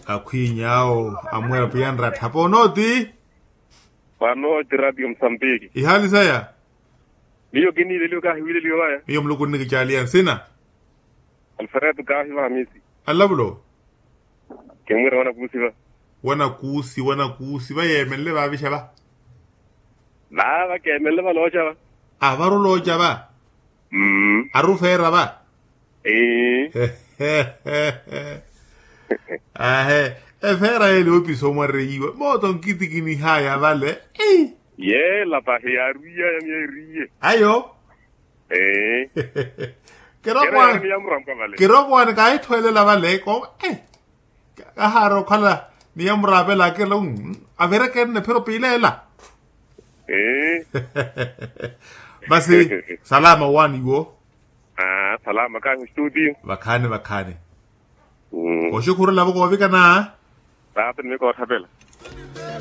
Akwinyao amwera piandra taponoti. Pano Radio Msambiki. Ihali saya. Liyo gini liyo kahi wile liyo waya. Iyo mluku niki chalian sina. Alfaretu kahi wa hamisi. Alablo. Kemwera wana kusi ba. Wana kusi ba yemele ba bisha ba. Ba kemele ba loja ba. Avaro loja ba. Arufera ba. Efera ele opiso mwareiwa. Moto nkiti kini haya vale. Ye la pahia ruya ya mierie. Ayo. Kirokwan ka ithwele la vale ko ka haro khala ni amrabe la ke long avera ke ne pero pilela. Basi salama wani wo. Salama ka studio. Bakane. Oshukuru labo ko vika na. Ba pe me ko thabela.